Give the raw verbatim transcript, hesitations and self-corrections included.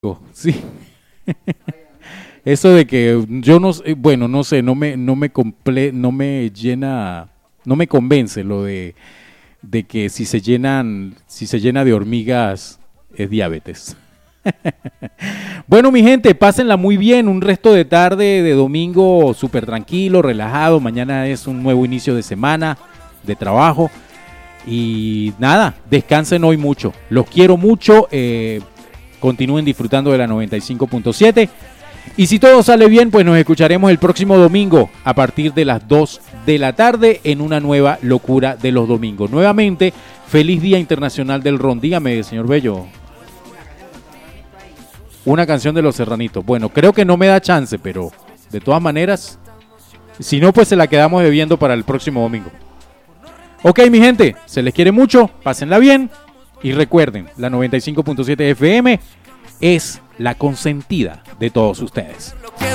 Sí. Eso de que yo no sé, bueno, no sé, no me, no me comple, no me llena, no me convence lo de, de que si se llenan, si se llena de hormigas es diabetes. Bueno, mi gente, pásenla muy bien, un resto de tarde de domingo súper tranquilo, relajado. Mañana es un nuevo inicio de semana de trabajo y nada, descansen hoy mucho. Los quiero mucho, eh, continúen disfrutando de la noventa y cinco punto siete. Y si todo sale bien, pues nos escucharemos el próximo domingo a partir de las dos de la tarde en una nueva locura de los domingos. Nuevamente, feliz Día Internacional del Ron. Dígame, señor Bello. Una canción de Los Serranitos. Bueno, creo que no me da chance, pero de todas maneras, si no, pues se la quedamos debiendo para el próximo domingo. Ok, mi gente, se les quiere mucho, pásenla bien y recuerden, la noventa y cinco punto siete F M es la consentida de todos ustedes.